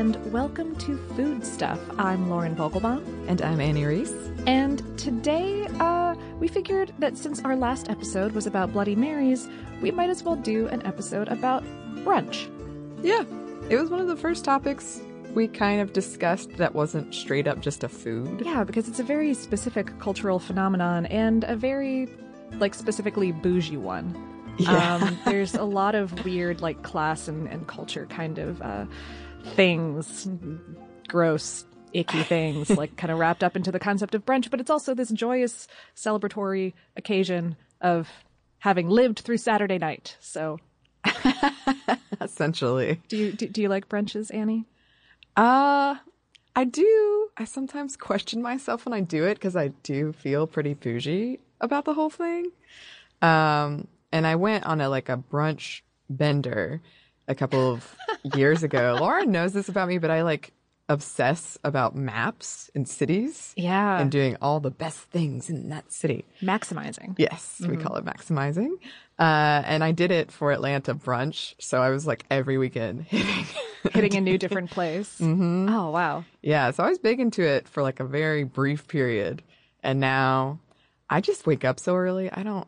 and welcome to Food Stuff. I'm Lauren Vogelbaum. And I'm Annie Reese. And today, we figured that since our last episode was about Bloody Marys, we might as well do an episode about brunch. Yeah, it was one of the first topics we kind of discussed that wasn't straight up just a food. Yeah, because it's a very specific cultural phenomenon and a very, specifically bougie one. Yeah. There's a lot of weird, class and culture kind of things, gross, icky things, kind of wrapped up into the concept of brunch. But it's also this joyous, celebratory occasion of having lived through Saturday night. So, essentially, do you like brunches, Annie? I do. I sometimes question myself when I do it because I do feel pretty bougie about the whole thing. And I went on a brunch bender a couple of years ago. Lauren knows this about me, but I obsess about maps and cities. Yeah. And doing all the best things in that city. Maximizing. Yes, we call it maximizing. And I did it for Atlanta brunch. So I was every weekend hitting a new different place. Mm-hmm. Oh, wow. Yeah. So I was big into it for a very brief period. And now I just wake up so early. I don't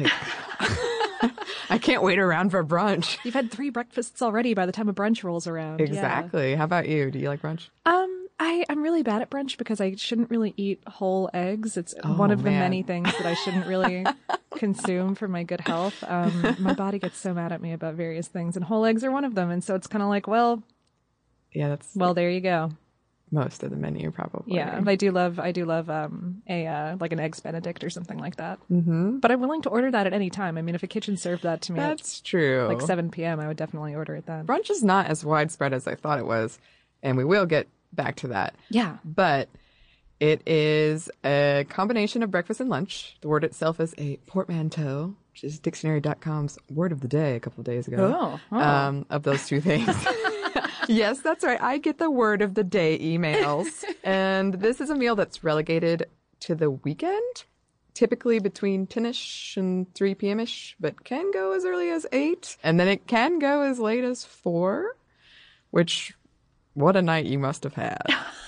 I can't wait around for brunch. You've had 3 breakfasts already by the time a brunch rolls around. Exactly. Yeah. How about you? Do you like brunch? I'm really bad at brunch because I shouldn't really eat whole eggs. It's one of the many things that I shouldn't really consume for my good health. My body gets so mad at me about various things, and whole eggs are one of them. And so it's kind of yeah, there you go. Most of the menu, probably. Yeah, I do love an eggs Benedict or something like that. Mm-hmm. But I'm willing to order that at any time. I mean, if a kitchen served that to me, that's true. 7 p.m., I would definitely order it then. Brunch is not as widespread as I thought it was, and we will get back to that. Yeah, but it is a combination of breakfast and lunch. The word itself is a portmanteau, which is dictionary.com's word of the day a couple of days ago. Of those two things. Yes, that's right. I get the word of the day emails. And this is a meal that's relegated to the weekend, typically between 10-ish and 3 p.m.-ish, but can go as early as 8. And then it can go as late as 4, which, what a night you must have had.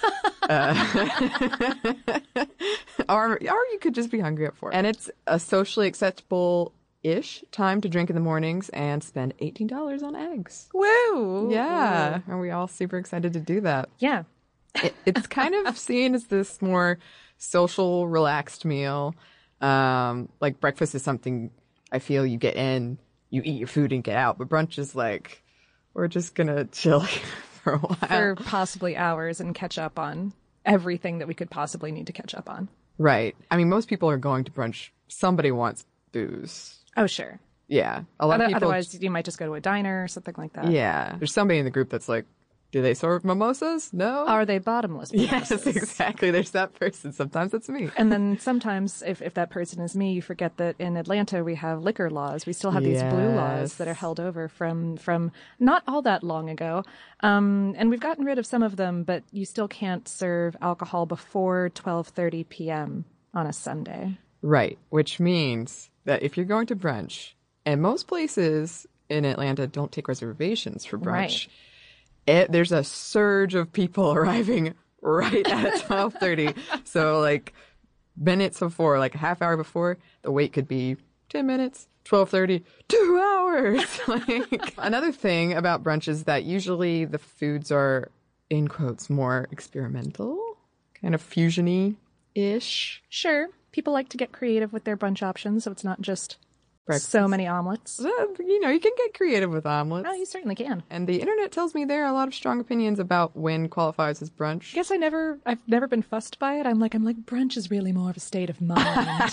Or you could just be hungry at 4. And it's a socially acceptable-ish time to drink in the mornings and spend $18 on eggs. Woo! Yeah. Are we all super excited to do that? Yeah. It's kind of seen as this more social, relaxed meal. Breakfast is something I feel you get in, you eat your food and get out. But brunch is we're just going to chill for a while. For possibly hours and catch up on everything that we could possibly need to catch up on. Right. I mean, most people are going to brunch. Somebody wants booze. Oh, sure. Yeah. A lot of people. Otherwise, you might just go to a diner or something like that. Yeah. There's somebody in the group that's do they serve mimosas? No. Are they bottomless mimosas? Yes, exactly. There's that person. Sometimes it's me. And then sometimes, if that person is me, you forget that in Atlanta we have liquor laws. We still have these blue laws that are held over from not all that long ago. And we've gotten rid of some of them, but you still can't serve alcohol before 12:30 p.m. on a Sunday. Right. Which means that if you're going to brunch, and most places in Atlanta don't take reservations for brunch, there's a surge of people arriving right at 12:30. So minutes before, a half hour before, the wait could be 10 minutes, 12:30, 2 hours. Another thing about brunch is that usually the foods are, in quotes, more experimental, kind of fusiony-ish. Sure. People like to get creative with their brunch options, so it's not just breakfast. So many omelets. You can get creative with omelets. Oh, you certainly can. And the internet tells me there are a lot of strong opinions about when qualifies as brunch. I guess I've never been fussed by it. I'm like brunch is really more of a state of mind.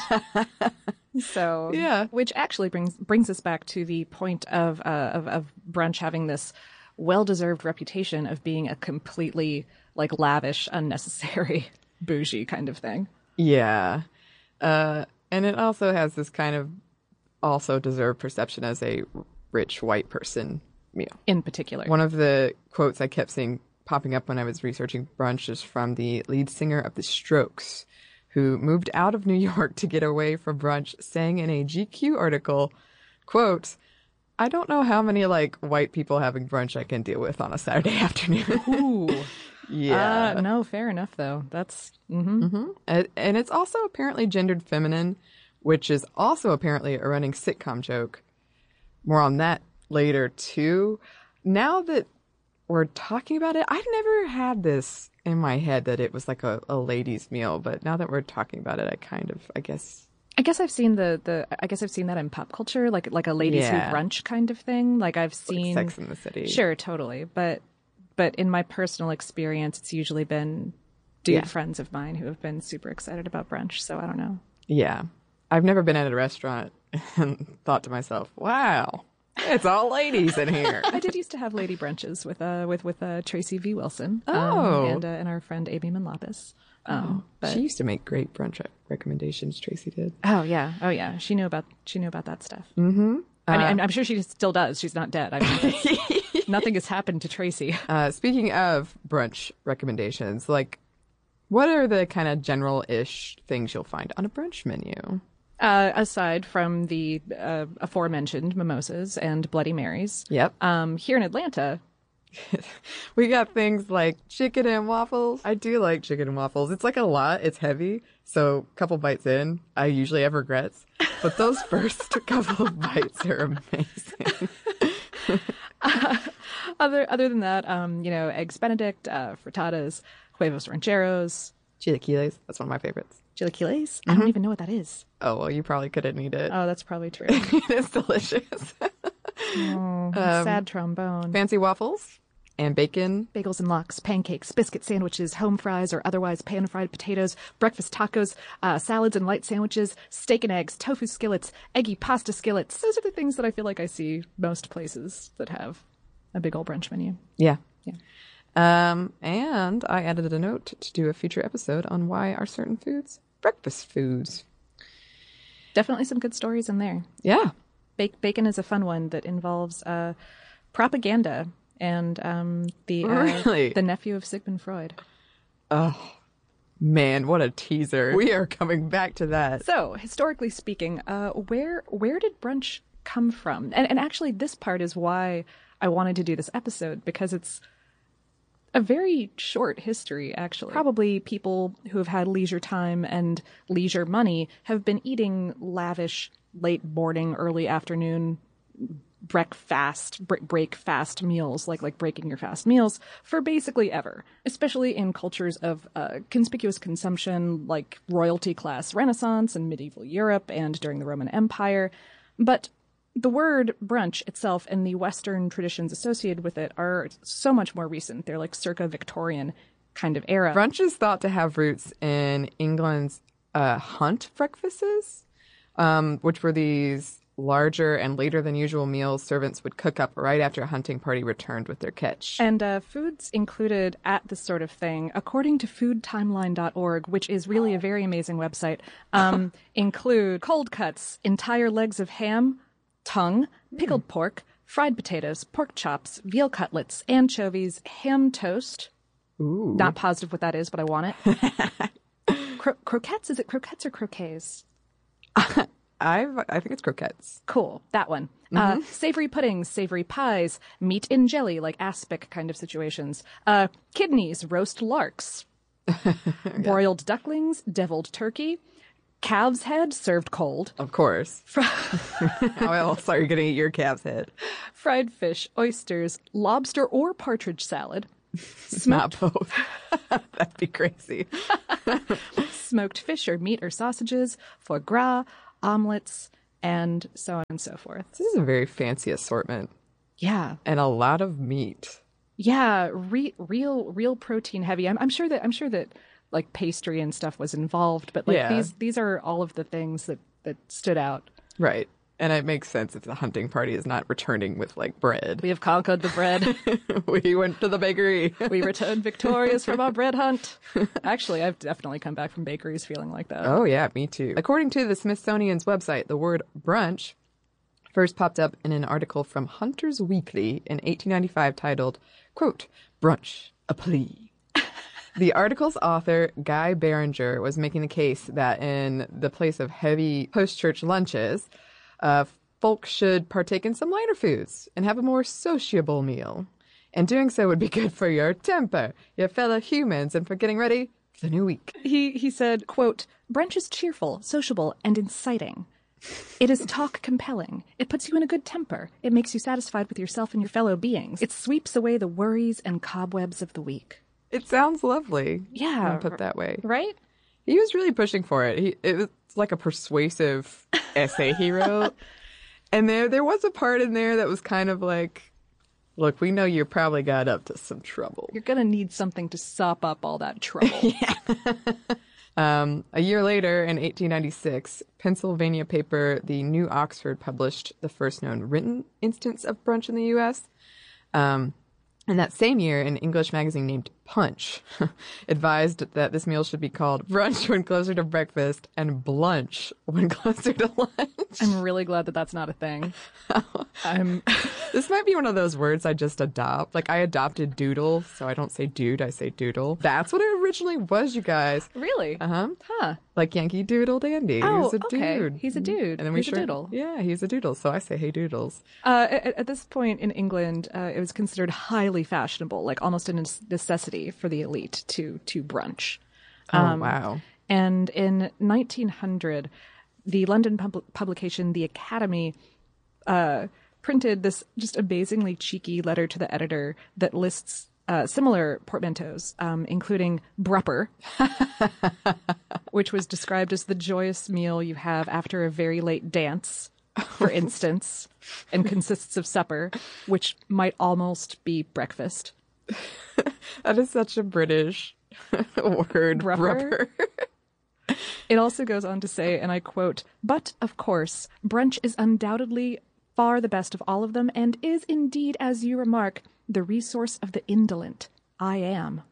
So yeah, which actually brings us back to the point of brunch having this well-deserved reputation of being a completely lavish, unnecessary, bougie kind of thing. Yeah, and it also has this kind of also deserved perception as a rich white person meal. In particular. One of the quotes I kept seeing popping up when I was researching brunch is from the lead singer of The Strokes, who moved out of New York to get away from brunch, saying in a GQ article, quote, I don't know how many like white people having brunch I can deal with on a Saturday afternoon. Ooh. Yeah. No, fair enough though. That's And it's also apparently gendered feminine, which is also apparently a running sitcom joke. More on that later too. Now that we're talking about it, I've never had this in my head that it was like a ladies' meal, but now that we're talking about it, I guess I've seen I guess I've seen that in pop culture, like a ladies who brunch kind of thing. Like I've seen like Sex and the City. Sure, totally. But in my personal experience, it's usually been dude friends of mine who have been super excited about brunch. So I don't know. Yeah. I've never been at a restaurant and thought to myself, wow, it's all ladies in here. I did used to have lady brunches with Tracy V. Wilson. And our friend Amy Manlapis. But she used to make great brunch recommendations. Tracy did. Oh yeah. She knew about that stuff. Mm-hmm. I mean, I'm sure she still does. She's not dead. I mean, nothing has happened to Tracy. Speaking of brunch recommendations, like, what are the kind of general-ish things you'll find on a brunch menu? Aside from the aforementioned mimosas and Bloody Marys. Yep. Here in Atlanta, we got things like chicken and waffles. I do like chicken and waffles. It's like a lot. It's heavy. So a couple bites in, I usually have regrets. But those first couple of bites are amazing. Other than that, eggs Benedict, frittatas, huevos rancheros. Chilaquiles. That's one of my favorites. Chilaquiles? I don't even know what that is. Oh, well, you probably couldn't eat it. Oh, that's probably true. It's delicious. Sad trombone. Fancy waffles and bacon. Bagels and lox, pancakes, biscuit sandwiches, home fries or otherwise pan-fried potatoes, breakfast tacos, salads and light sandwiches, steak and eggs, tofu skillets, eggy pasta skillets. Those are the things that I feel like I see most places that have a big old brunch menu. Yeah. Yeah. And I added a note to do a future episode on why are certain foods breakfast foods. Definitely some good stories in there. Yeah. Bacon is a fun one that involves propaganda and the nephew of Sigmund Freud. Oh, man, what a teaser. We are coming back to that. So, historically speaking, where did brunch come from? And actually, this part is why I wanted to do this episode, because it's a very short history, actually. Probably people who have had leisure time and leisure money have been eating lavish late morning, early afternoon break fast meals, like breaking your fast meals, for basically ever, especially in cultures of conspicuous consumption like royalty class Renaissance and medieval Europe and during the Roman Empire. But the word brunch itself and the Western traditions associated with it are so much more recent. They're like circa Victorian kind of era. Brunch is thought to have roots in England's hunt breakfasts, which were these larger and later than usual meals servants would cook up right after a hunting party returned with their catch. And foods included at this sort of thing, according to foodtimeline.org, which is really a very amazing website, include cold cuts, entire legs of ham, tongue, pickled pork, fried potatoes, pork chops, veal cutlets, anchovies, ham toast. Ooh. Not positive what that is, but I want it. Croquettes? Is it croquettes or croquets? I think it's croquettes. Cool, that one. Savory puddings, savory pies, meat in jelly, like aspic kind of situations. Kidneys, roast larks, broiled ducklings, deviled turkey, calf's head served cold. Of course. How else are you going to eat your calf's head? Fried fish, oysters, lobster or partridge salad. Not both. That'd be crazy. Smoked fish or meat or sausages, foie gras, omelets, and so on and so forth. This is a very fancy assortment. Yeah. And a lot of meat. Yeah, real protein heavy. I'm sure that like pastry and stuff was involved, but like these are all of the things that stood out. Right. And it makes sense if the hunting party is not returning with like bread. We have conquered the bread. We went to the bakery. We returned victorious from our bread hunt. Actually, I've definitely come back from bakeries feeling like that. Oh yeah, me too. According to the Smithsonian's website, the word brunch first popped up in an article from Hunter's Weekly in 1895 titled, quote, "Brunch, a Plea." The article's author, Guy Barringer, was making the case that in the place of heavy post-church lunches, folks should partake in some lighter foods and have a more sociable meal. And doing so would be good for your temper, your fellow humans, and for getting ready for the new week. He said, quote, "Brunch is cheerful, sociable, and inciting. It is talk compelling. It puts you in a good temper. It makes you satisfied with yourself and your fellow beings. It sweeps away the worries and cobwebs of the week." It sounds lovely. Yeah. Put that way. Right? He was really pushing for it. It was like a persuasive essay he wrote. And there was a part in there that was kind of like, look, we know you probably got up to some trouble. You're going to need something to sop up all that trouble. A year later, in 1896, Pennsylvania paper The New Oxford published the first known written instance of brunch in the U.S. And that same year, an English magazine named Punch advised that this meal should be called brunch when closer to breakfast and blunch when closer to lunch. I'm really glad that that's not a thing. This might be one of those words I just adopt. Like, I adopted doodle, so I don't say dude, I say doodle. That's what it originally was, you guys. Really? Uh-huh. Huh. Like Yankee Doodle Dandy. Oh, he's a okay. dude. He's a dude. And then he's a doodle. Yeah, he's a doodle, so I say hey doodles. At this point in England, it was considered highly fashionable, like almost a necessity for the elite to brunch. Wow. And in 1900, the London publication The Academy printed this just amazingly cheeky letter to the editor that lists similar portmanteaus, including brupper, which was described as the joyous meal you have after a very late dance, for instance, and consists of supper, which might almost be breakfast. That is such a British word, brupper. It also goes on to say, and I quote, "But, of course, brunch is undoubtedly far the best of all of them, and is indeed, as you remark, the resource of the indolent. I am."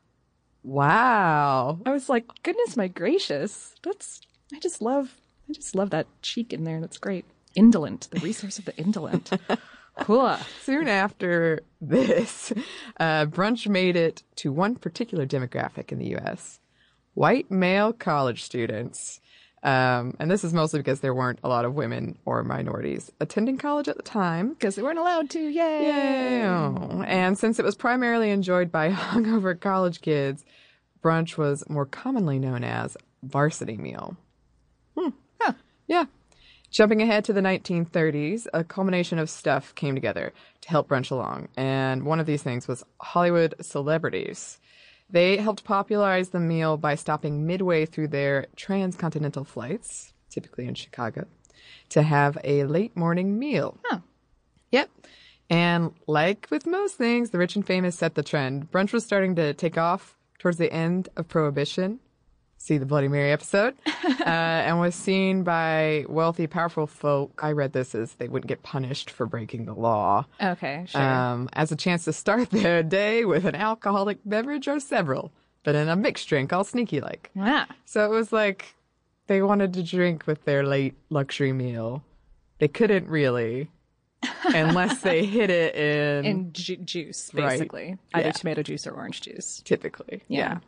Wow. I was like, goodness my gracious. I just love that cheek in there. That's great. Indolent, the resource of the indolent. Cool. Soon after this, brunch made it to one particular demographic in the U.S., white male college students. And this is mostly because there weren't a lot of women or minorities attending college at the time. Because they weren't allowed to. Yay! And since it was primarily enjoyed by hungover college kids, brunch was more commonly known as varsity meal. Huh. Yeah. Jumping ahead to the 1930s, a culmination of stuff came together to help brunch along. And one of these things was Hollywood celebrities. They helped popularize the meal by stopping midway through their transcontinental flights, typically in Chicago, to have a late morning meal. Huh. Yep. And like with most things, the rich and famous set the trend. Brunch was starting to take off towards the end of Prohibition. See the Bloody Mary episode. And was seen by wealthy, powerful folk. I read this as they wouldn't get punished for breaking the law. Okay, sure. As a chance to start their day with an alcoholic beverage or several, but in a mixed drink, all sneaky-like. Yeah. So it was like they wanted to drink with their late luxury meal. They couldn't really, unless they hid it in juice, basically. Right. Either Yeah. tomato juice or orange juice. Typically. Yeah.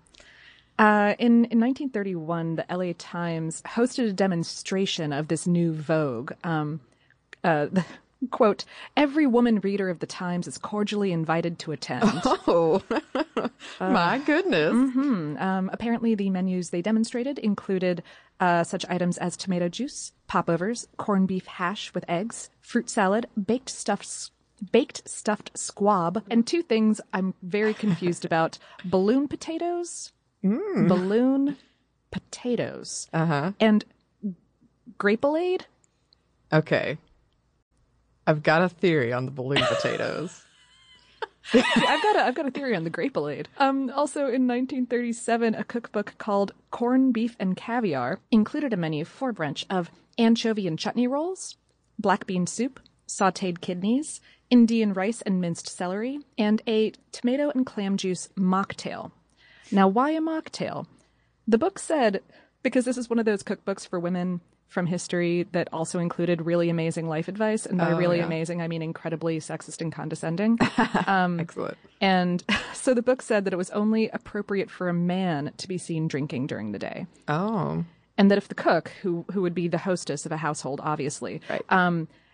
In 1931, the LA Times hosted a demonstration of this new vogue. Quote, "Every woman reader of the Times is cordially invited to attend." Oh, my goodness. Apparently, the menus they demonstrated included such items as tomato juice, popovers, corned beef hash with eggs, fruit salad, baked stuffed squab, and two things I'm very confused about: balloon potatoes. Balloon potatoes. And grapelade? Okay. I've got a theory on the balloon potatoes. I've got a theory on the grapelade. Also in 1937, a cookbook called Corned Beef and Caviar included a menu for brunch of anchovy and chutney rolls, black bean soup, sautéed kidneys, Indian rice and minced celery, and a tomato and clam juice mocktail. Now, why a mocktail? The book said, because this is one of those cookbooks for women from history that also included really amazing life advice. And by amazing, I mean incredibly sexist and condescending. Excellent. And so the book said that it was only appropriate for a man to be seen drinking during the day. Oh. And that if the cook, who would be the hostess of a household, obviously, right.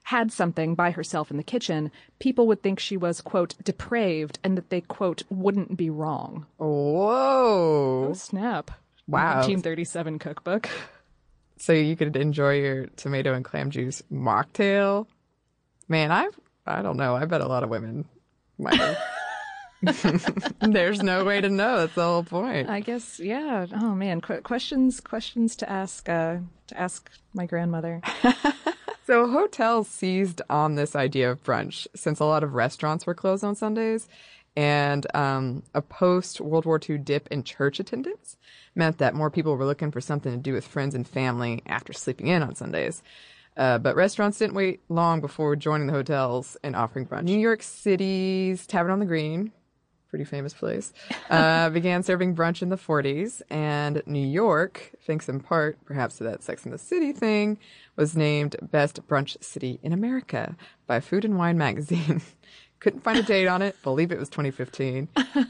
had something by herself in the kitchen, people would think she was, quote, depraved, and that they, quote, wouldn't be wrong. Whoa. Oh, snap. Wow. 1937 cookbook. So you could enjoy your tomato and clam juice mocktail. Man, I don't know. I bet a lot of women might have. There's no way to know. That's the whole point. I guess, yeah. Oh man, questions to ask my grandmother. So hotels seized on this idea of brunch since a lot of restaurants were closed on Sundays, and a post-World War II dip in church attendance meant that more people were looking for something to do with friends and family after sleeping in on Sundays. But restaurants didn't wait long before joining the hotels and offering brunch. New York City's Tavern on the Green, pretty famous place, began serving brunch in the 40s. And New York, thanks in part perhaps to that Sex and the City thing, was named Best Brunch City in America by Food and Wine magazine. Couldn't find a date on it. Believe it was 2015.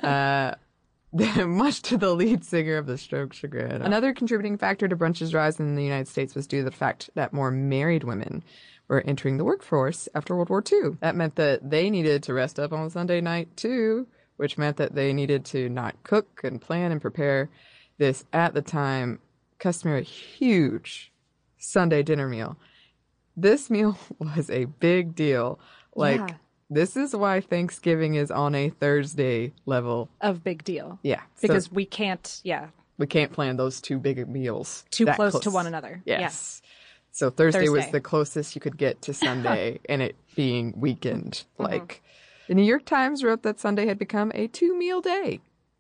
Much to the lead singer of the Strokes' chagrin. Another contributing factor to brunch's rise in the United States was due to the fact that more married women were entering the workforce after World War II. That meant that they needed to rest up on Sunday night, too, which meant that they needed to not cook and plan and prepare this, at the time, customary huge Sunday dinner meal. This meal was a big deal. Like, this is why Thanksgiving is on a Thursday level. Of big deal. Yeah. Because we can't, we can't plan those two big meals. Too close to one another. Yes. Yeah. So Thursday was the closest you could get to Sunday, and it being weekend. Like, the New York Times wrote that Sunday had become a 2-meal day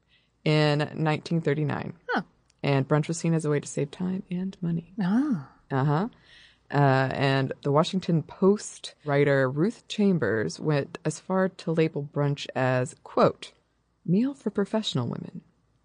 in 1939. Huh. And brunch was seen as a way to save time and money. Ah. Uh-huh. And the Washington Post writer Ruth Chambers went as far to label brunch as, quote, meal for professional women.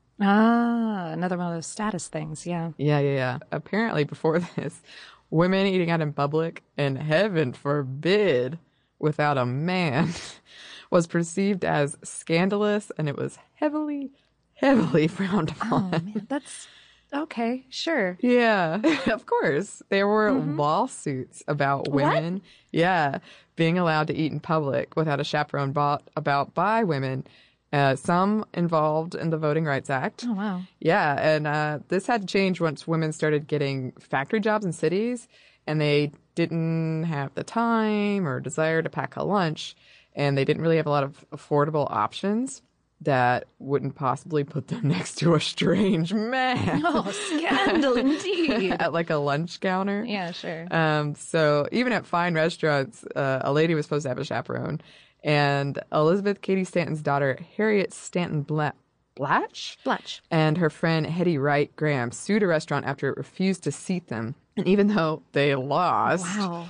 Ah, another one of those status things, yeah. Yeah. Apparently before this, women eating out in public, and heaven forbid without a man, was perceived as scandalous, and it was heavily, heavily frowned upon. Oh, man, that's... Okay, sure. Yeah, of course. There were lawsuits about women, being allowed to eat in public without a chaperone brought about by women. Some involved in the Voting Rights Act. Oh, wow. Yeah, and this had to change once women started getting factory jobs in cities, and they didn't have the time or desire to pack a lunch, and they didn't really have a lot of affordable options that wouldn't possibly put them next to a strange man. Oh, scandal indeed. At like a lunch counter. Yeah, sure. So even at fine restaurants, a lady was supposed to have a chaperone. And Elizabeth Cady Stanton's daughter, Harriet Stanton Blatch, and her friend Hetty Wright Graham sued a restaurant after it refused to seat them. And even though they lost,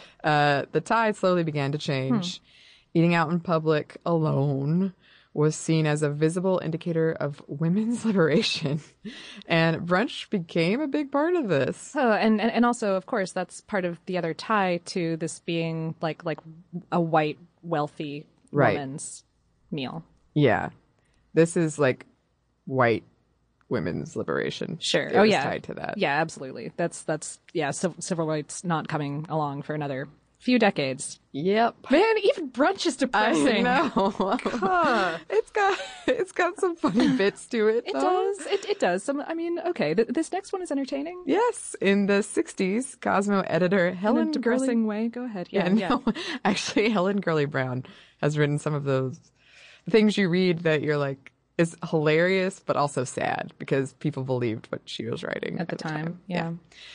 the tide slowly began to change. Eating out in public alone was seen as a visible indicator of women's liberation. And brunch became a big part of this. Oh, and also, of course, that's part of the other tie to this being like a white, wealthy woman's meal. Yeah. This is like white women's liberation. Sure. It was tied to that. Yeah, absolutely. That's civil rights not coming along for another few decades. Yep. Man, even brunch is depressing. I know. It's got some funny bits to it. It does. It does. This next one is entertaining. Yes. In the 60s, Cosmo editor Helen in a depressing way. Go ahead. Yeah. Actually, Helen Gurley Brown has written some of those things you read that you're like, is hilarious, but also sad because people believed what she was writing at the time. Yeah.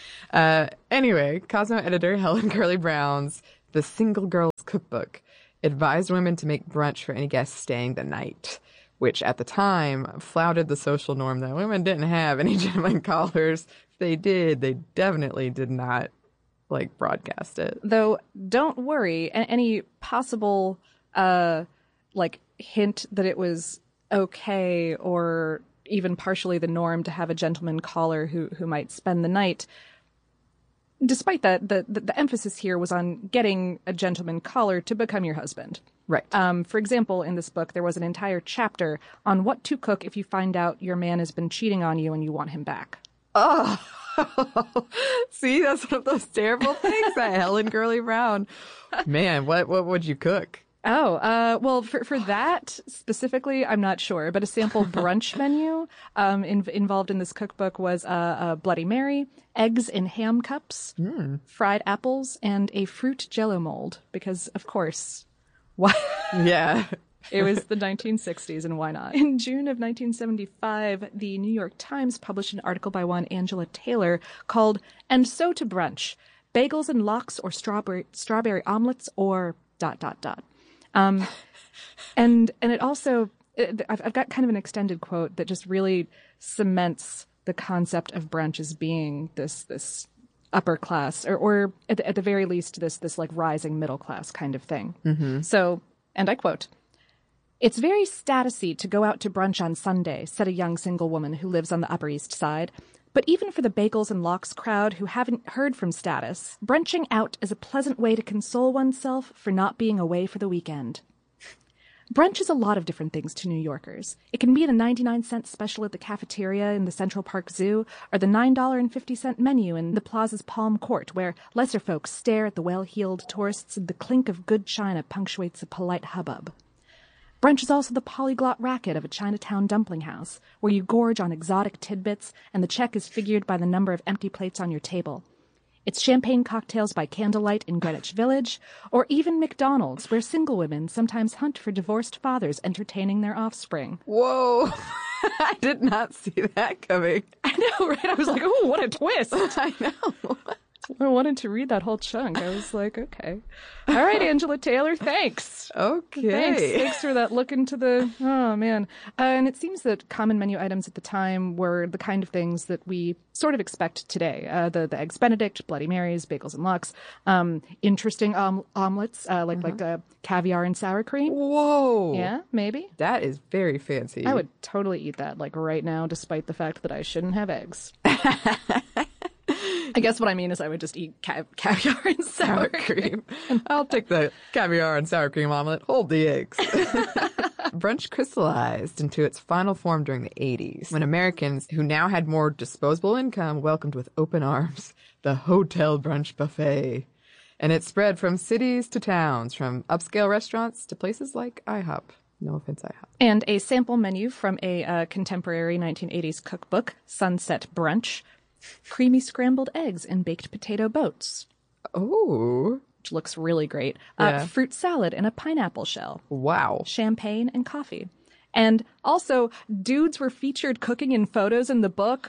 Anyway, Cosmo editor Helen Gurley Brown's The Single Girl's Cookbook advised women to make brunch for any guests staying the night, which at the time flouted the social norm that women didn't have any gentlemen callers. If they did, they definitely did not broadcast it. Though, don't worry, any possible hint that it was okay or even partially the norm to have a gentleman caller who might spend the night. Despite that, the emphasis here was on getting a gentleman caller to become your husband. Right. For example, in this book, there was an entire chapter on what to cook if you find out your man has been cheating on you and you want him back. Oh, See, that's one of those terrible things, that Helen Gurley Brown. Man, what would you cook? Oh, well, for that specifically, I'm not sure. But a sample brunch menu involved in this cookbook was a Bloody Mary, eggs in ham cups, fried apples, and a fruit jello mold. Because, of course, why? Yeah. It was the 1960s, and why not? In June of 1975, the New York Times published an article by one Angela Taylor called "And So to Brunch: Bagels and Lox or Strawberry Omelets or ... And it also, I've got kind of an extended quote that just really cements the concept of brunch as being this upper class, or at the very least this like rising middle class kind of thing. Mm-hmm. So, and I quote, "It's very statusy to go out to brunch on Sunday," said a young single woman who lives on the Upper East Side. "But even for the Bagels and Lox crowd who haven't heard from status, brunching out is a pleasant way to console oneself for not being away for the weekend." Brunch is a lot of different things to New Yorkers. It can be the 99-cent special at the cafeteria in the Central Park Zoo, or the $9.50 menu in the Plaza's Palm Court, where lesser folks stare at the well-heeled tourists and the clink of good china punctuates a polite hubbub. Brunch is also the polyglot racket of a Chinatown dumpling house, where you gorge on exotic tidbits and the check is figured by the number of empty plates on your table. It's champagne cocktails by candlelight in Greenwich Village, or even McDonald's, where single women sometimes hunt for divorced fathers entertaining their offspring. Whoa. I did not see that coming. I know, right? I was like, oh, what a twist. I know. I wanted to read that whole chunk. I was like, okay. All right, Angela Taylor, thanks. Okay. Thanks for that look into the, oh, man. And it seems that common menu items at the time were the kind of things that we sort of expect today. The Eggs Benedict, Bloody Marys, Bagels and Lox, interesting omelets, like caviar and sour cream. Whoa. Yeah, maybe. That is very fancy. I would totally eat that, like, right now, despite the fact that I shouldn't have eggs. I guess what I mean is I would just eat caviar and sour cream. I'll take the caviar and sour cream omelet. Hold the eggs. Brunch crystallized into its final form during the 80s, when Americans who now had more disposable income welcomed with open arms the hotel brunch buffet. And it spread from cities to towns, from upscale restaurants to places like IHOP. No offense, IHOP. And a sample menu from a contemporary 1980s cookbook, Sunset Brunch. Creamy scrambled eggs and baked potato boats. Oh. Which looks really great. Fruit salad in a pineapple shell. Wow. Champagne and coffee. And also, dudes were featured cooking in photos in the book.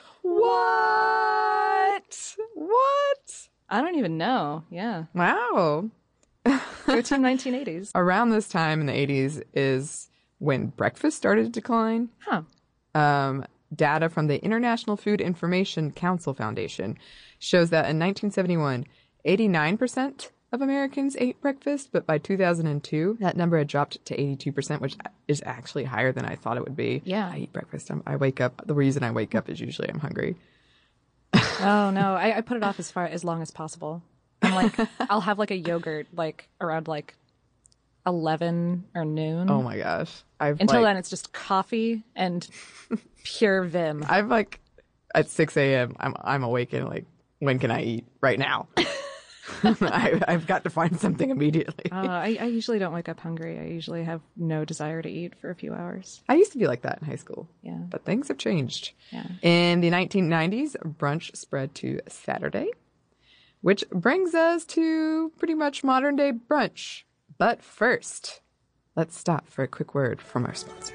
What? I don't even know. Yeah. Wow. Go to 1980s. Around this time in the 80s is when breakfast started to decline. Huh. Data from the International Food Information Council Foundation shows that in 1971, 89% of Americans ate breakfast, but by 2002, that number had dropped to 82%, which is actually higher than I thought it would be. Yeah. I eat breakfast. I wake up. The reason I wake up is usually I'm hungry. Oh, no. I put it off as long as possible. I'm like, I'll have like a yogurt like around like 11 or noon. Oh my gosh. Until then, it's just coffee and pure vim. I'm like, at 6 a.m., I'm awake and like, when can I eat? Right now. I've got to find something immediately. I usually don't wake up hungry. I usually have no desire to eat for a few hours. I used to be like that in high school. Yeah. But things have changed. Yeah. In the 1990s, brunch spread to Saturday, which brings us to pretty much modern day brunch. But first, let's stop for a quick word from our sponsor.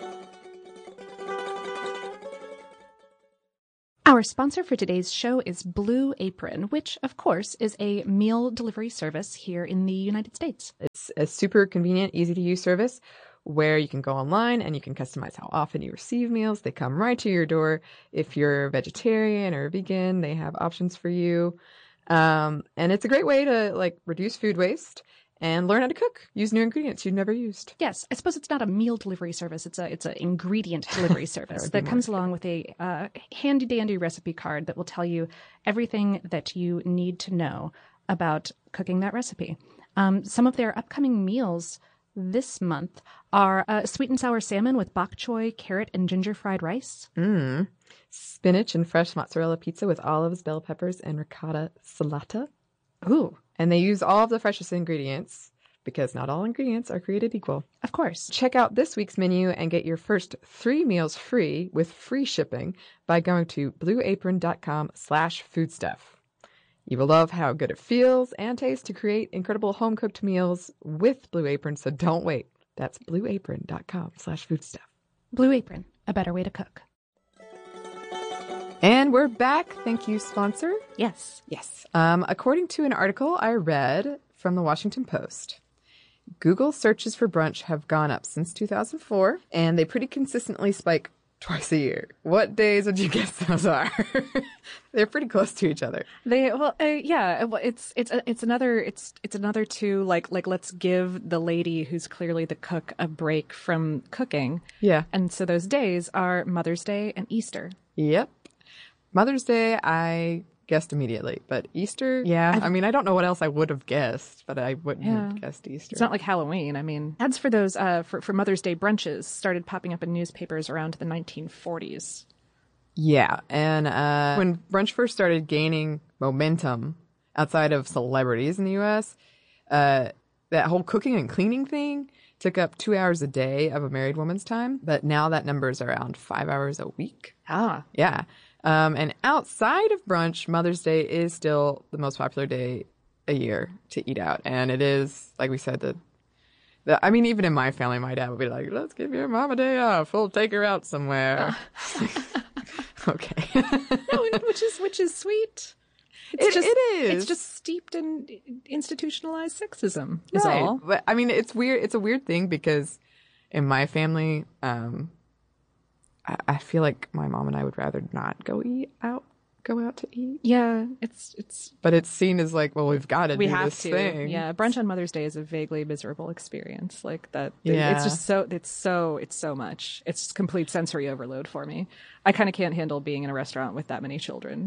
Our sponsor for today's show is Blue Apron, which, of course, is a meal delivery service here in the United States. It's a super convenient, easy-to-use service where you can go online and you can customize how often you receive meals. They come right to your door. If you're vegetarian or vegan, they have options for you. And it's a great way to like reduce food waste and learn how to cook. Use new ingredients you've never used. Yes, I suppose it's not a meal delivery service. It's an ingredient delivery service that comes along with a handy-dandy recipe card that will tell you everything that you need to know about cooking that recipe. Some of their upcoming meals this month are sweet and sour salmon with bok choy, carrot, and ginger fried rice. Spinach and fresh mozzarella pizza with olives, bell peppers, and ricotta salata. Ooh. And they use all of the freshest ingredients because not all ingredients are created equal. Of course. Check out this week's menu and get your first 3 meals free with free shipping by going to blueapron.com/foodstuff. You will love how good it feels and tastes to create incredible home-cooked meals with Blue Apron, so don't wait. That's blueapron.com/foodstuff. Blue Apron, a better way to cook. And we're back. Thank you, sponsor. Yes. Yes. According to an article I read from the Washington Post, Google searches for brunch have gone up since 2004, and they pretty consistently spike twice a year. What days would you guess those are? They're pretty close to each other. It's another two like let's give the lady who's clearly the cook a break from cooking. Yeah. And so those days are Mother's Day and Easter. Yep. Mother's Day, I guessed immediately, but Easter, yeah. I mean, I don't know what else I would have guessed, but I wouldn't have guessed Easter. It's not like Halloween. I mean, ads for those for Mother's Day brunches started popping up in newspapers around the 1940s. Yeah, and when brunch first started gaining momentum outside of celebrities in the U.S., that whole cooking and cleaning thing took up 2 hours a day of a married woman's time, but now that number is around 5 hours a week. Ah. Yeah. And outside of brunch, Mother's Day is still the most popular day a year to eat out. And it is, like we said, I mean, even in my family, my dad would be like, let's give your mom a day off. We'll take her out somewhere. Okay. No, which is sweet. It is. It's just steeped in institutionalized sexism is right. all. But, I mean, it's weird. It's a weird thing because in my family, I feel like my mom and I would rather not go out to eat. Yeah, it's. But it's seen as like, well, we've got to do this thing. Yeah, brunch on Mother's Day is a vaguely miserable experience. Like that. Yeah. It's just so much. It's complete sensory overload for me. I kind of can't handle being in a restaurant with that many children.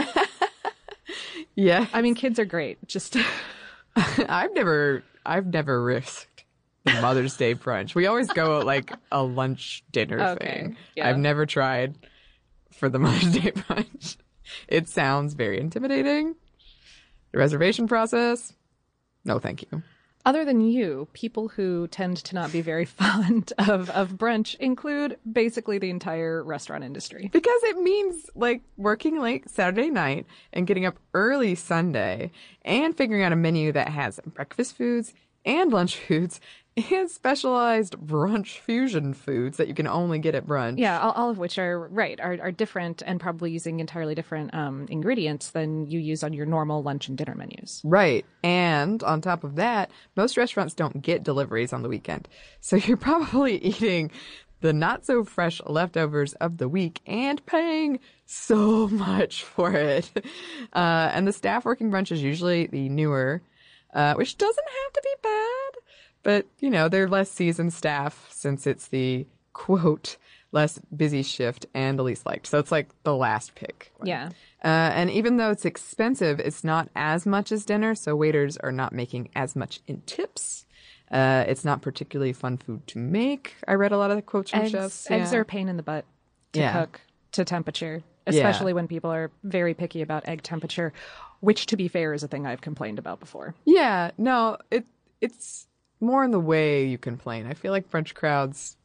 Yeah, I mean, kids are great. Just I've never risked the Mother's Day brunch. We always go like a lunch dinner thing. Yeah. I've never tried for the Mother's Day brunch. It sounds very intimidating. The reservation process, no thank you. Other than you, people who tend to not be very fond of brunch include basically the entire restaurant industry. Because it means like working late Saturday night and getting up early Sunday and figuring out a menu that has breakfast foods and lunch foods and specialized brunch fusion foods that you can only get at brunch. Yeah, all of which are different and probably using entirely different ingredients than you use on your normal lunch and dinner menus. Right. And on top of that, most restaurants don't get deliveries on the weekend. So you're probably eating the not so fresh leftovers of the week and paying so much for it. And the staff working brunch is usually the newer, which doesn't have to be bad. But, you know, they're less seasoned staff since it's the, quote, less busy shift and the least liked. So it's like the last pick. Yeah. And even though it's expensive, it's not as much as dinner. So waiters are not making as much in tips. It's not particularly fun food to make. I read a lot of the quotes from chefs. Eggs are a pain in the butt to cook to temperature, especially when people are very picky about egg temperature, which, to be fair, is a thing I've complained about before. Yeah. No, it's more in the way you complain. I feel like brunch crowds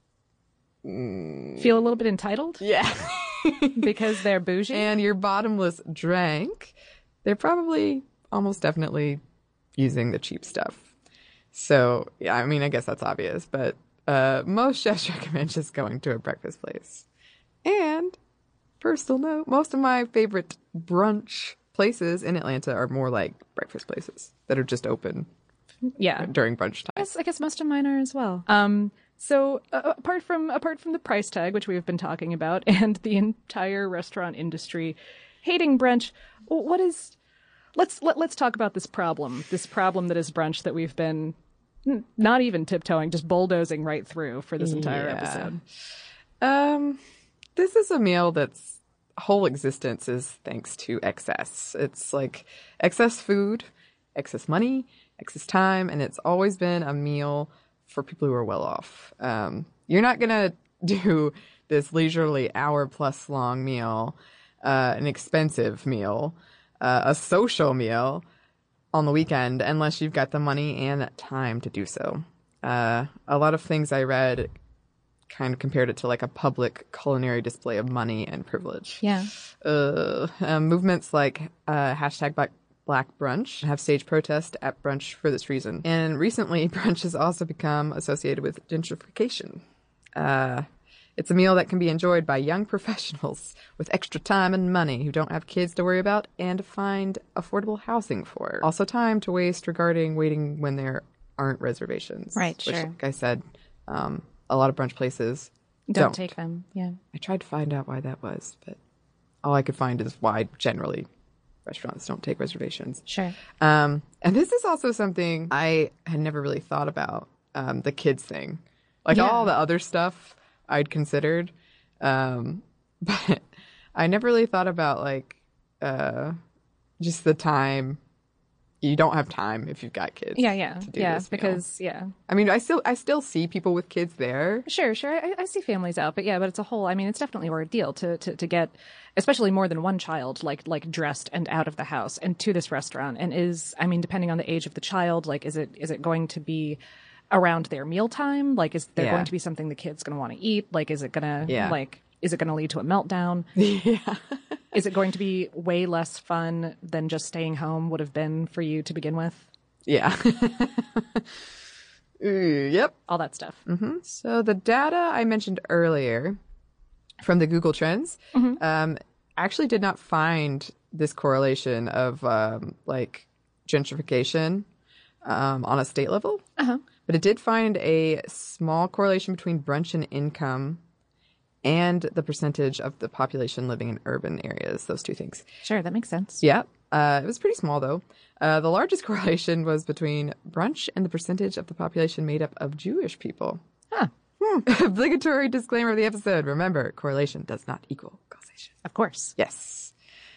feel a little bit entitled. Yeah. Because they're bougie. And your bottomless drink, they're probably almost definitely using the cheap stuff. So, yeah, I mean, I guess that's obvious, but most chefs recommend just going to a breakfast place. And, personal note, most of my favorite brunch places in Atlanta are more like breakfast places that are just open. Yeah, during brunch time. I guess most of mine are as well. So apart from the price tag, which we've been talking about, and the entire restaurant industry hating brunch, let's talk about this problem that is brunch that we've been not even tiptoeing, just bulldozing right through for this entire episode. This is a meal that's whole existence is thanks to excess. It's like excess food, excess money, excess time, and it's always been a meal for people who are well off. You're not going to do this leisurely hour-plus long meal, an expensive meal, a social meal on the weekend unless you've got the money and time to do so. A lot of things I read kind of compared it to like a public culinary display of money and privilege. Yeah. Movements like hashtag Black Brunch have staged protest at brunch for this reason. And recently, brunch has also become associated with gentrification. It's a meal that can be enjoyed by young professionals with extra time and money who don't have kids to worry about and find affordable housing for. Also time to waste regarding waiting when there aren't reservations. Right, which, sure. like I said, a lot of brunch places don't take them. Yeah. I tried to find out why that was, but all I could find is why generally restaurants don't take reservations. Sure. And this is also something I had never really thought about, the kids thing. Like all the other stuff I'd considered, but I never really thought about like just the time. You don't have time if you've got kids. Yeah. To do Yeah, this because meal. I mean, I still see people with kids there. Sure. I see families out, but it's a whole. I mean, it's definitely an ordeal to get, especially more than one child, like dressed and out of the house and to this restaurant. And depending on the age of the child, like, is it going to be around their mealtime? Like, is there going to be something the kid's going to want to eat? Like, is it going to lead to a meltdown? Yeah. Is it going to be way less fun than just staying home would have been for you to begin with? Yeah. Yep. All that stuff. Mm-hmm. So the data I mentioned earlier from the Google Trends actually did not find this correlation of like gentrification on a state level. But it did find a small correlation between brunch and income and the percentage of the population living in urban areas, those two things. Sure, that makes sense. Yeah. It was pretty small, though. The largest correlation was between brunch and the percentage of the population made up of Jewish people. Obligatory disclaimer of the episode. Remember, correlation does not equal causation. Of course. Yes.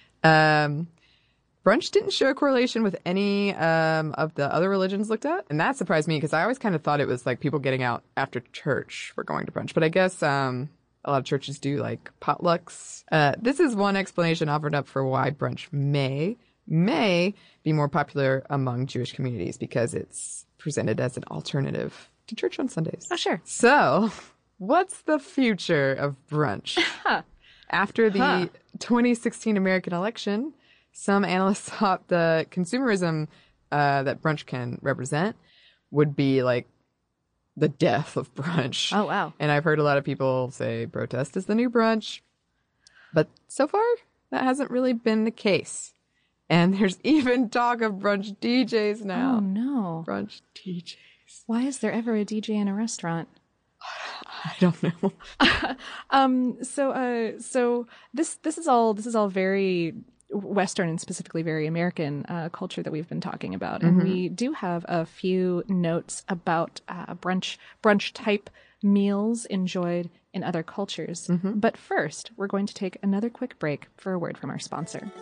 Brunch didn't show a correlation with any of the other religions looked at. And that surprised me because I always kind of thought it was like people getting out after church were going to brunch. But I guess a lot of churches do like potlucks. This is one explanation offered up for why brunch may be more popular among Jewish communities because it's presented as an alternative to church on Sundays. Oh, sure. So what's the future of brunch? After the 2016 American election, some analysts thought the consumerism that brunch can represent would be like the death of brunch. Oh, wow. And I've heard a lot of people say protest is the new brunch. But so far, that hasn't really been the case. And there's even talk of brunch DJs now. Oh, no. Brunch DJs. Why is there ever a DJ in a restaurant? I don't know. So this is all very Western and specifically very American culture that we've been talking about. And we do have a few notes about brunch type meals enjoyed in other cultures. But first, we're going to take another quick break for a word from our sponsor.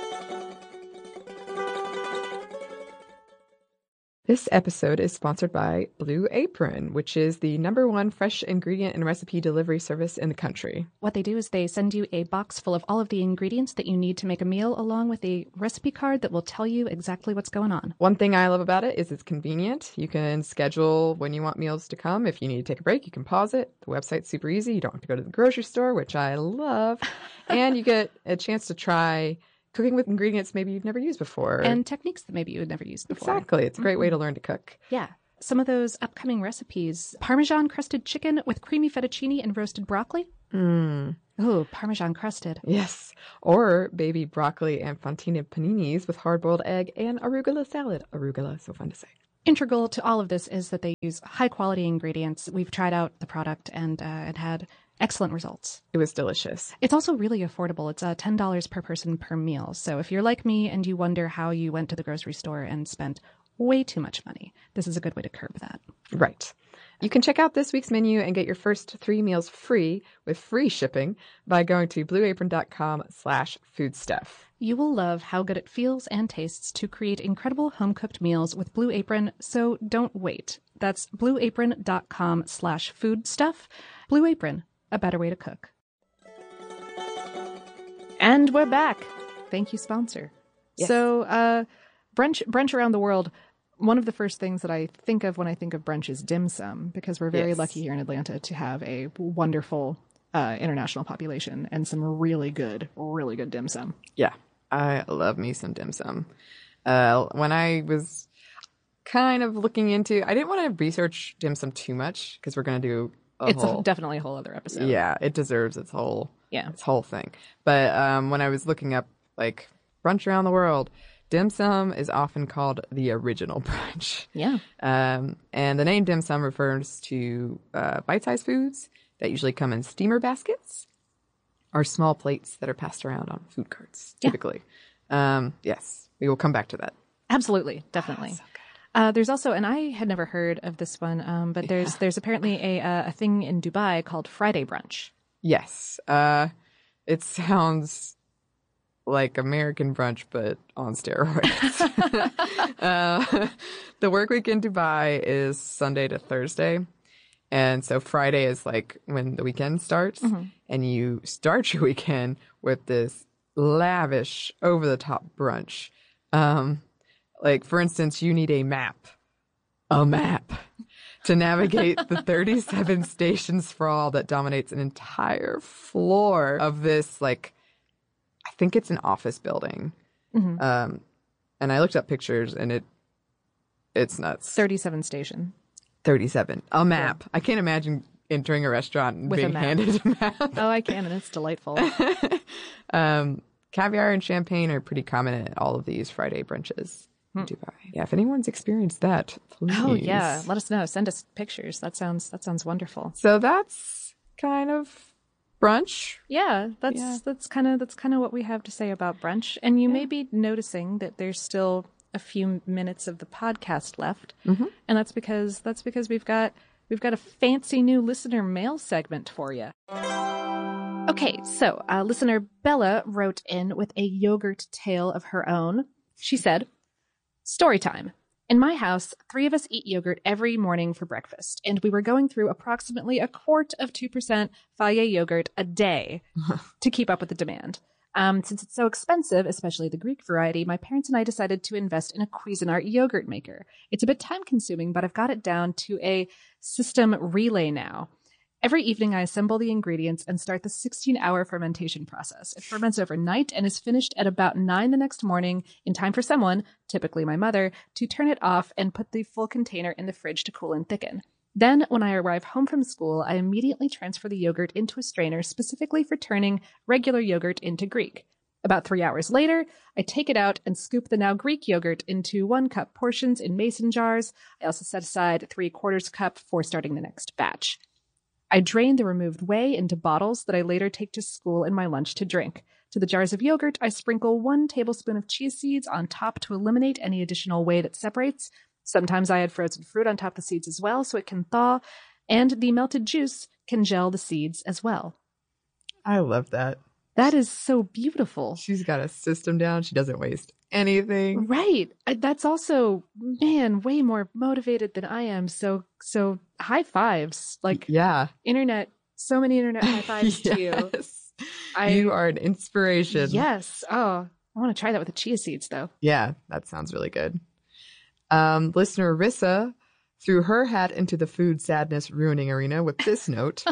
This episode is sponsored by Blue Apron, which is the #1 fresh ingredient and recipe delivery service in the country. What they do is they send you a box full of all of the ingredients that you need to make a meal, along with a recipe card that will tell you exactly what's going on. One thing I love about it is it's convenient. You can schedule when you want meals to come. If you need to take a break, you can pause it. The website's super easy. You don't have to go to the grocery store, which I love. And you get a chance to try cooking with ingredients maybe you've never used before. And techniques that maybe you had never used before. Exactly. It's a great way to learn to cook. Yeah. Some of those upcoming recipes: Parmesan crusted chicken with creamy fettuccine and roasted broccoli. Oh, Parmesan crusted. Yes. Or baby broccoli and fontina paninis with hard-boiled egg and arugula salad. Arugula, so fun to say. Integral to all of this is that they use high-quality ingredients. We've tried out the product and it had excellent results. It was delicious. It's also really affordable. It's $10 per person per meal. So if you're like me and you wonder how you went to the grocery store and spent way too much money, this is a good way to curb that. Right. You can check out this week's menu and get your first 3 meals free with free shipping by going to blueapron.com/foodstuff. You will love how good it feels and tastes to create incredible home-cooked meals with Blue Apron, so don't wait. That's blueapron.com/foodstuff. Blue Apron, a better way to cook. And we're back. Thank you, sponsor. Yes. So, brunch around the world. One of the first things that I think of when I think of brunch is dim sum, because we're very lucky here in Atlanta to have a wonderful international population and some really good dim sum. Yeah, I love me some dim sum. When I was kind of looking into, I didn't want to research dim sum too much because we're going to do definitely a whole other episode. Yeah, it deserves its whole thing. But when I was looking up like brunch around the world, dim sum is often called the original brunch. Yeah. And the name dim sum refers to bite-sized foods that usually come in steamer baskets or small plates that are passed around on food carts, typically. Yes, we will come back to that. Absolutely. Definitely. So there's also, and I had never heard of this one, but there's apparently a thing in Dubai called Friday brunch. Yes. It sounds like American brunch, but on steroids. The work week in Dubai is Sunday to Thursday. And so Friday is like when the weekend starts, and you start your weekend with this lavish, over-the-top brunch. Like, for instance, you need a map to navigate the 37 station sprawl that dominates an entire floor of this, like, I think it's an office building. And I looked up pictures, and it's nuts. 37 station. 37. A map. Yeah. I can't imagine entering a restaurant and being handed a map. Oh, I can, and it's delightful. Caviar and champagne are pretty common at all of these Friday brunches in Dubai. Yeah, if anyone's experienced that, please. Oh, yeah. Let us know. Send us pictures. That sounds wonderful. So that's kind of brunch. Yeah, that's kind of what we have to say about brunch. And you may be noticing that there's still a few minutes of the podcast left, and that's because we've got a fancy new listener mail segment for you. Okay, so listener Bella wrote in with a yogurt tale of her own. She said, "Story time. In my house, 3 of us eat yogurt every morning for breakfast, and we were going through approximately a quart of 2% Fage yogurt a day to keep up with the demand. Since it's so expensive, especially the Greek variety, my parents and I decided to invest in a Cuisinart yogurt maker. It's a bit time-consuming, but I've got it down to a system relay now. Every evening, I assemble the ingredients and start the 16-hour fermentation process. It ferments overnight and is finished at about 9 the next morning in time for someone, typically my mother, to turn it off and put the full container in the fridge to cool and thicken. Then, when I arrive home from school, I immediately transfer the yogurt into a strainer specifically for turning regular yogurt into Greek. About 3 hours later, I take it out and scoop the now Greek yogurt into 1-cup portions in mason jars. I also set aside 3/4 cup for starting the next batch. I drain the removed whey into bottles that I later take to school in my lunch to drink. To the jars of yogurt, I sprinkle 1 tablespoon of chia seeds on top to eliminate any additional whey that separates. Sometimes I add frozen fruit on top of the seeds as well so it can thaw, and the melted juice can gel the seeds as well." I love that. That is so beautiful. She's got a system down. She doesn't waste anything. Right. That's also, man, way more motivated than I am. So high fives. Like, internet, so many internet high fives to you. You are an inspiration. Yes. Oh, I want to try that with the chia seeds, though. Yeah, that sounds really good. Listener Rissa threw her hat into the food sadness ruining arena with this note.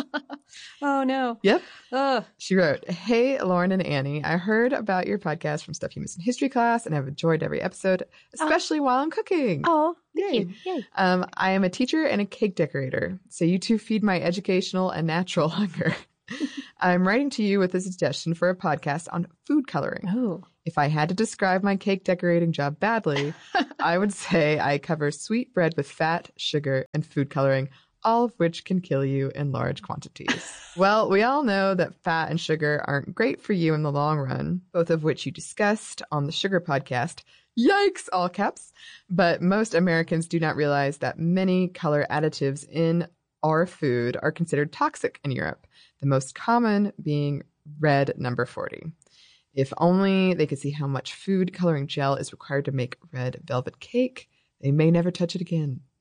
Oh, no. Yep. She wrote, "Hey, Lauren and Annie, I heard about your podcast from stuff you missed in history class, and I've enjoyed every episode, especially while I'm cooking." Oh, thank you. Yay. I am a teacher and a cake decorator, so you two feed my educational and natural hunger. I'm writing to you with a suggestion for a podcast on food coloring. Oh. If I had to describe my cake decorating job badly, I would say I cover sweet bread with fat, sugar, and food coloring, all of which can kill you in large quantities. Well, we all know that fat and sugar aren't great for you in the long run, both of which you discussed on the Sugar Podcast. Yikes, all caps. But most Americans do not realize that many color additives in our food are considered toxic in Europe, the most common being red number 40. If only they could see how much food coloring gel is required to make red velvet cake, they may never touch it again.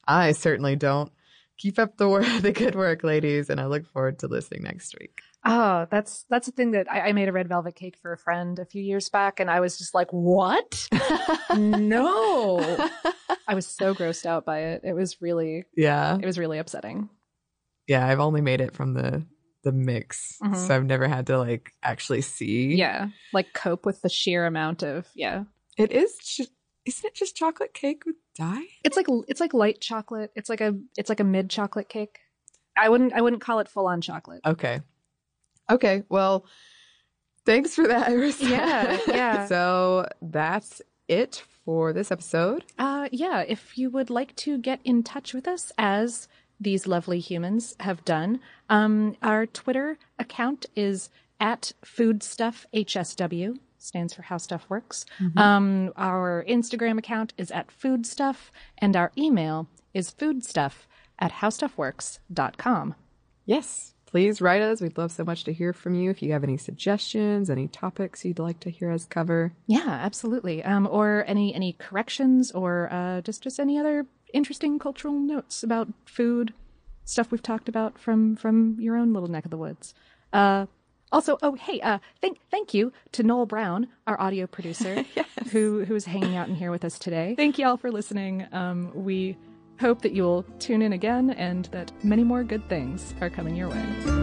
I certainly don't. Keep up the good work, ladies, and I look forward to listening next week. Oh, that's the thing that I made a red velvet cake for a friend a few years back, and I was just like, what? No. I was so grossed out by it. It was really upsetting. Yeah, I've only made it from the mix, so I've never had to like actually see. Yeah, like cope with the sheer amount of It is. Isn't it just chocolate cake with dye? It's like light chocolate. It's like a mid chocolate cake. I wouldn't call it full on chocolate. Okay. Well, thanks for that, Arissa. Yeah. So that's it for this episode. If you would like to get in touch with us, as these lovely humans have done, our Twitter account is @foodstuffhsw. Stands for How Stuff Works. Our Instagram account is @foodstuff, and our email is foodstuff@howstuffworks.com. Yes, please write us. We'd love so much to hear from you. If you have any suggestions, any topics you'd like to hear us cover. Yeah, absolutely. Or any corrections, or just any other interesting cultural notes about food, stuff we've talked about from your own little neck of the woods. Also, thank you to Noel Brown, our audio producer, yes. who is hanging out in here with us today. Thank you all for listening. We hope that you'll tune in again and that many more good things are coming your way.